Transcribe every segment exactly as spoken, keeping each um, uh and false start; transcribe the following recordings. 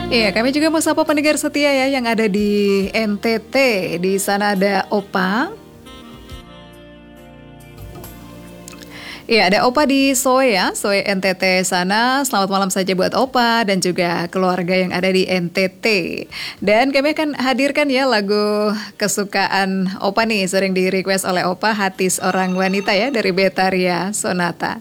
Iya, kami juga mau sapa pendengar setia ya yang ada di N T T. Di sana ada Opa. Iya, ada Opa di Soe ya, Soe N T T sana. Selamat malam saja buat Opa dan juga keluarga yang ada di N T T. Dan kami akan hadirkan ya lagu kesukaan Opa nih, sering di request oleh Opa, Hati Seorang Wanita ya, dari Betaria Sonata.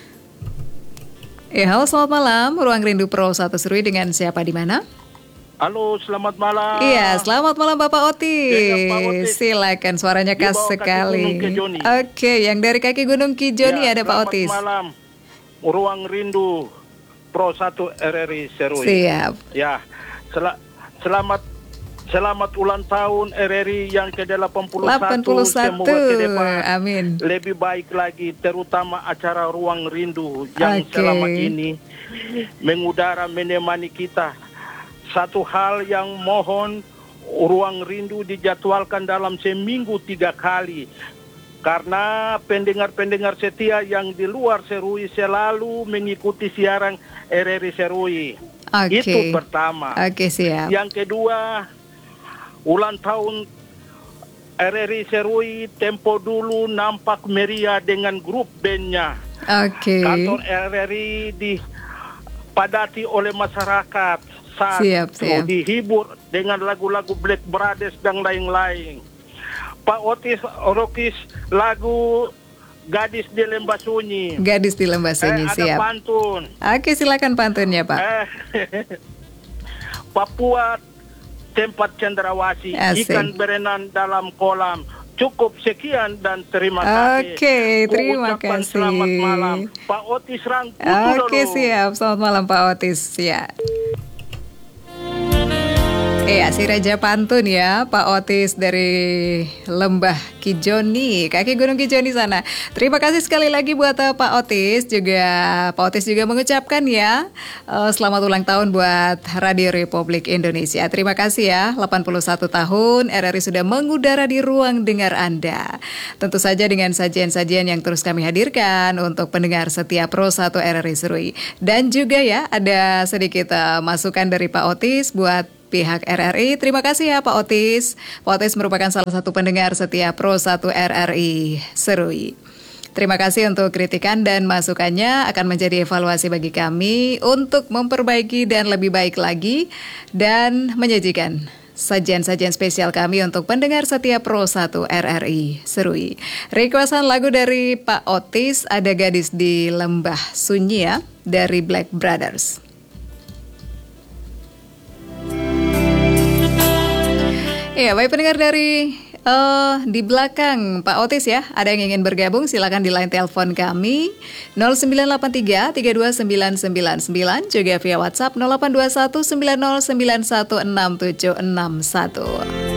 Ya, halo selamat malam, Ruang Rindu Pro satu Serui dengan siapa di mana? Halo, selamat malam. Iya, selamat malam Bapak Otis. Ya, Pak Otis. Silakan, suaranya khas sekali. Oke, yang dari kaki Gunung Kijoni ya, ada Pak Otis. Selamat malam, Ruang Rindu Pro satu R R I Serui. Siap. Ya, sel selamat selamat ulang tahun R R I yang ke delapan puluh satu. delapan puluh satu. Semoga ke depan Amin. lebih baik lagi, terutama acara Ruang Rindu yang okay. selama ini mengudara menemani kita. Satu hal yang mohon, Ruang Rindu dijadwalkan dalam seminggu tiga kali. Karena pendengar-pendengar setia yang di luar Serui selalu mengikuti siaran R R I Serui. Okay. Itu pertama. Oke, okay, siap. Yang kedua, ulang tahun R R I Serui tempo dulu nampak meriah dengan grup bandnya. Oke. Okay. Kantor R R I dipadati oleh masyarakat. Saat siap, siap. dihibur dengan lagu-lagu Black Brothers dan lain-lain. Pak Otis Rokis lagu Gadis di Lembah Sunyi. Gadis di Lembah Sunyi, eh, siap. Ada pantun. Oke, silakan pantunnya Pak. Eh, Papua tempat cendrawasih, Asik. ikan berenang dalam kolam. Cukup sekian dan terima kasih. Oke, terima Ucapan kasih. Selamat malam, Pak Otis Rangkutu. Oke, siap. Selamat malam Pak Otis. Ya. Iya, si Raja Pantun ya, Pak Otis dari Lembah Kijoni, kaki Gunung Kijoni sana. Terima kasih sekali lagi buat uh, Pak Otis, juga Pak Otis juga mengucapkan ya, uh, selamat ulang tahun buat Radio Republik Indonesia. Terima kasih ya, delapan puluh satu tahun R R I sudah mengudara di ruang dengar Anda. Tentu saja dengan sajian-sajian yang terus kami hadirkan untuk pendengar setia Pro satu R R I Serui. Dan juga ya, ada sedikit uh, masukan dari Pak Otis buat pihak R R I. Terima kasih ya Pak Otis. Pak Otis merupakan salah satu pendengar setia Pro satu R R I Serui. Terima kasih untuk kritikan dan masukannya, akan menjadi evaluasi bagi kami untuk memperbaiki dan lebih baik lagi dan menyajikan sajian-sajian spesial kami untuk pendengar setia Pro satu R R I Serui. Requestan lagu dari Pak Otis, ada Gadis di Lembah Sunyi ya, dari Black Brothers. Iya, baik pendengar dari uh, di belakang Pak Otis ya, ada yang ingin bergabung silakan di line telepon kami nol sembilan delapan tiga tiga dua sembilan sembilan sembilan, juga via WhatsApp nol delapan dua satu sembilan nol sembilan satu enam tujuh enam satu.